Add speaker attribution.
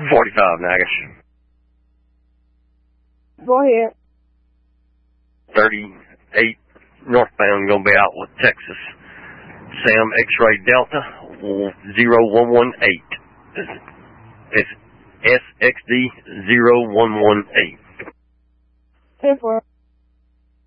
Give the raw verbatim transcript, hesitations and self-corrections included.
Speaker 1: forty-five, Nagish.
Speaker 2: Go ahead.
Speaker 1: thirty-eight northbound, gonna be out with Texas. Sam X-Ray Delta zero one one eight. It's S X D zero one one eight.
Speaker 2: ten four.